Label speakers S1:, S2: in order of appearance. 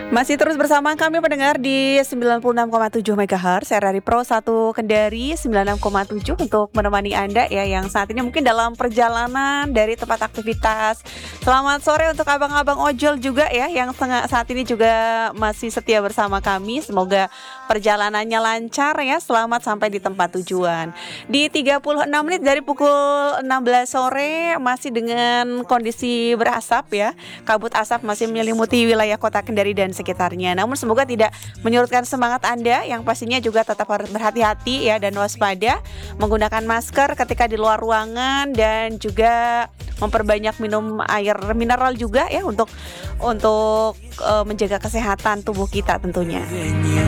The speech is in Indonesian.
S1: Masih terus bersama kami pendengar di 96,7 MHz RRI Pro 1 Kendari 96,7 untuk menemani Anda ya yang saat ini mungkin dalam perjalanan dari tempat aktivitas. Selamat sore untuk abang-abang ojol juga ya yang saat ini juga masih setia bersama kami. Semoga perjalanannya lancar ya, selamat sampai di tempat tujuan. Di 36 menit dari pukul 16 sore masih dengan kondisi berasap ya. Kabut asap masih menyelimuti wilayah Kota Kendari dan sekitarnya. Namun semoga tidak menyurutkan semangat Anda yang pastinya juga tetap harus berhati-hati ya dan waspada, menggunakan masker ketika di luar ruangan dan juga memperbanyak minum air mineral juga ya untuk menjaga kesehatan tubuh kita tentunya.